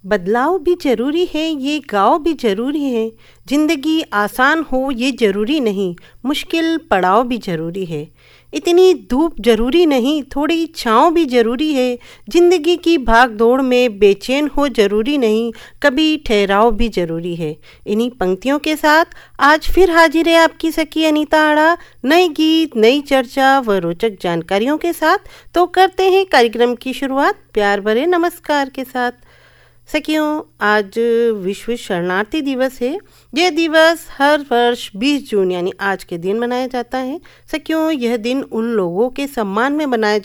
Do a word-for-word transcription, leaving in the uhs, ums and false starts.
बदलाव भी ज़रूरी है, ये गाँव भी ज़रूरी है। ज़िंदगी आसान हो ये ज़रूरी नहीं, मुश्किल पड़ाव भी ज़रूरी है। इतनी धूप ज़रूरी नहीं, थोड़ी छाँव भी ज़रूरी है। ज़िंदगी की भाग दौड़ में बेचैन हो ज़रूरी नहीं, कभी ठहराव भी ज़रूरी है। इन्हीं पंक्तियों के साथ आज फिर हाजिर है आपकी सखी अनीता आड़ा, नए गीत, नई चर्चा व रोचक जानकारियों के साथ। तो करते हैं कार्यक्रम की शुरुआत प्यार भरे नमस्कार के साथ। सखियों, आज विश्व शरणार्थी दिवस है। यह दिवस हर वर्ष बीस जून यानी आज के दिन मनाया जाता है। सखियों, यह दिन उन लोगों के सम्मान में मनाया